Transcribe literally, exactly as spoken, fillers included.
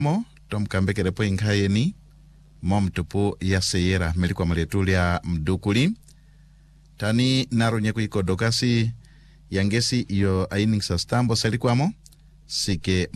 mo tom kambekere po inkayeni mom tupu ya seyera melikwa maletulia mdukuli tani narunye kuikodokasi yangesi iyo aining sa stambo salikwamo sike